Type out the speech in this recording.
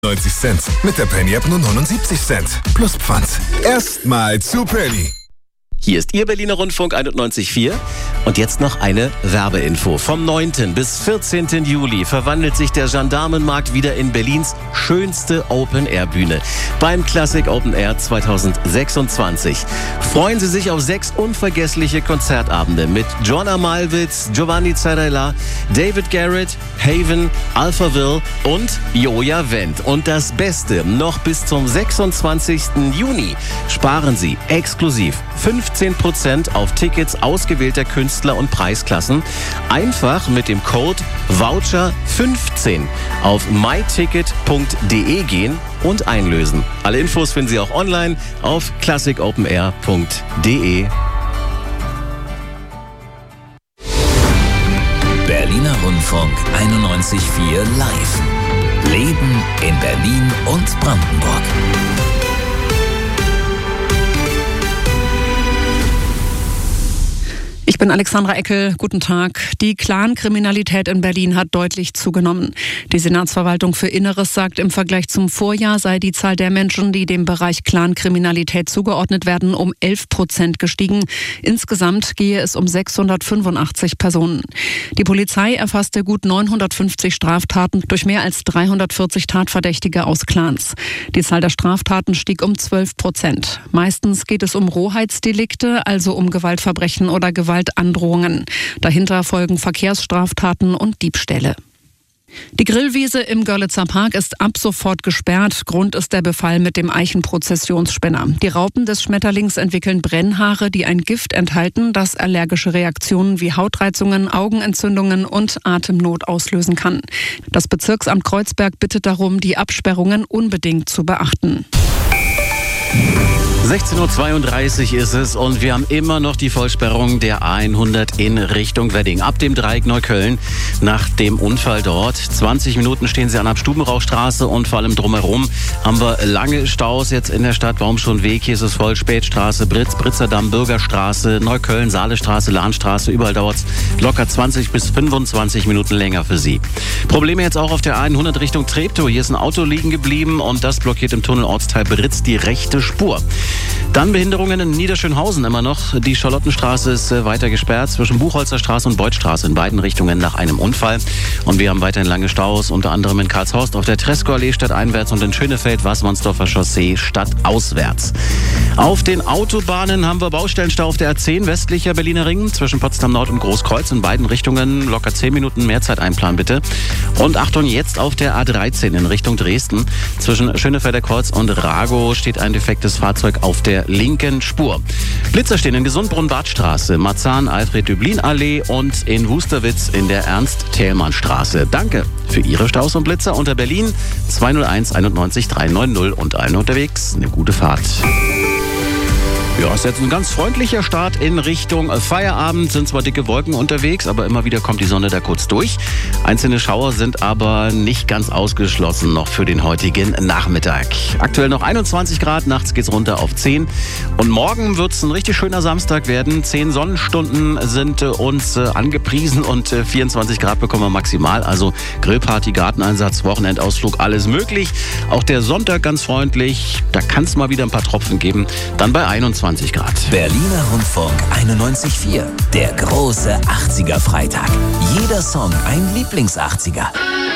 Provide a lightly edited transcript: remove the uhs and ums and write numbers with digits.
90 Cent. Mit der Penny-App nur 79 Cent. Plus Pfand. Erstmal zu Penny. Hier ist Ihr Berliner Rundfunk 91.4 und jetzt noch eine Werbeinfo. Vom 9. bis 14. Juli verwandelt sich der Gendarmenmarkt wieder in Berlins schönste Open-Air-Bühne beim Classic Open Air 2026. Freuen Sie sich auf 6 unvergessliche Konzertabende mit Joanna Malwitz, Giovanni Zarella, David Garrett, Haven, Alphaville und Joja Wendt. Und das Beste, noch bis zum 26. Juni sparen Sie exklusiv 15% auf Tickets ausgewählter Künstler und Preisklassen. Einfach mit dem Code VOUCHER15 auf myticket.de gehen und einlösen. Alle Infos finden Sie auch online auf classicopenair.de. Berliner Rundfunk 91.4 Live. Leben in Berlin und Brandenburg. Ich bin Alexandra Eckel. Guten Tag. Die Clankriminalität in Berlin hat deutlich zugenommen. Die Senatsverwaltung für Inneres sagt, im Vergleich zum Vorjahr sei die Zahl der Menschen, die dem Bereich Clankriminalität zugeordnet werden, um 11% gestiegen. Insgesamt gehe es um 685 Personen. Die Polizei erfasste gut 950 Straftaten durch mehr als 340 Tatverdächtige aus Clans. Die Zahl der Straftaten stieg um 12%. Meistens geht es um Rohheitsdelikte, also um Gewaltverbrechen oder Gewaltandrohungen. Dahinter folgen Verkehrsstraftaten und Diebstähle. Die Grillwiese im Görlitzer Park ist ab sofort gesperrt. Grund ist der Befall mit dem Eichenprozessionsspinner. Die Raupen des Schmetterlings entwickeln Brennhaare, die ein Gift enthalten, das allergische Reaktionen wie Hautreizungen, Augenentzündungen und Atemnot auslösen kann. Das Bezirksamt Kreuzberg bittet darum, die Absperrungen unbedingt zu beachten. 16.32 Uhr ist es und wir haben immer noch die Vollsperrung der A100 in Richtung Wedding. Ab dem Dreieck Neukölln nach dem Unfall dort. 20 Minuten stehen sie an der Stubenrauchstraße und vor allem drumherum haben wir lange Staus jetzt in der Stadt. Warum schon Weg? Hier ist es voll. Spätstraße, Britzerdamm, Bürgerstraße, Neukölln, Saalestraße, Lahnstraße. Überall dauert es locker 20 bis 25 Minuten länger für Sie. Probleme jetzt auch auf der A100 Richtung Treptow. Hier ist ein Auto liegen geblieben und das blockiert im Tunnel Ortsteil Britz die rechte Spur. Dann Behinderungen in Niederschönhausen immer noch. Die Charlottenstraße ist weiter gesperrt zwischen Buchholzer Straße und Beutstraße in beiden Richtungen nach einem Unfall. Und wir haben weiterhin lange Staus, unter anderem in Karlshorst auf der Treskow-Allee stadteinwärts und in Schönefeld, Wassermannsdorfer Chaussee stadtauswärts. Auf den Autobahnen haben wir Baustellenstau auf der A10 westlicher Berliner Ring zwischen Potsdam Nord und Großkreuz in beiden Richtungen. Locker 10 Minuten mehr Zeit einplanen bitte. Und Achtung, jetzt auf der A13 in Richtung Dresden. Zwischen Schönefelder Kreuz und Ragow steht ein defektes Fahrzeug auf der linken Spur. Blitzer stehen in Gesundbrunn-Badstraße, Marzahn, Alfred-Döblin-Allee und in Wusterwitz in der Ernst-Thälmann-Straße. Danke für Ihre Staus und Blitzer unter Berlin 201 91 390 und allen unterwegs eine gute Fahrt. Ja, ist jetzt ein ganz freundlicher Start in Richtung Feierabend. Sind zwar dicke Wolken unterwegs, aber immer wieder kommt die Sonne da kurz durch. Einzelne Schauer sind aber nicht ganz ausgeschlossen noch für den heutigen Nachmittag. Aktuell noch 21 Grad, nachts geht's runter auf 10. Und morgen wird's ein richtig schöner Samstag werden. 10 Sonnenstunden sind uns angepriesen und 24 Grad bekommen wir maximal. Also Grillparty, Garteneinsatz, Wochenendausflug, alles möglich. Auch der Sonntag ganz freundlich. Da kann es mal wieder ein paar Tropfen geben. Dann bei 21 Grad. Berliner Rundfunk 91.4. Der große 80er-Freitag. Jeder Song ein Lieblings-80er.